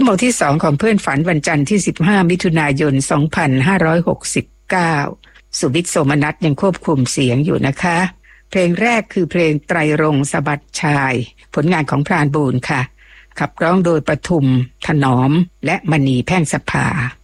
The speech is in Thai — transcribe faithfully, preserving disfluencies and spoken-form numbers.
ชั่วโมงที่สองของเพื่อนฝันวันจันทร์ที่สิบห้ามิถุนายนสองพันห้าร้อยหกสิบเก้าสุวิทย์โสมนัสยังควบคุมเสียงอยู่นะคะเพลงแรกคือเพลงไตรรงค์สะบัดชายผลงานของพรานบูรณ์ค่ะขับร้องโดยปทุมถนอมและมณีแพ่งสภา